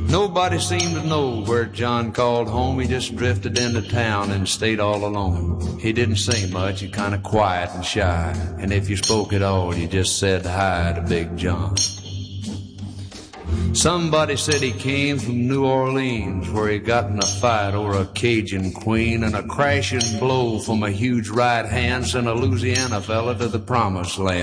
Nobody seemed to know where John called home. He just drifted into town and stayed all alone. He didn't say much, he kind of quiet and shy, and if you spoke at all, you just said hi to Big John. Somebody said he came from New Orleans, where he got in a fight over a Cajun queen, and a crashing blow from a huge right hand sent a Louisiana fella to the promised land.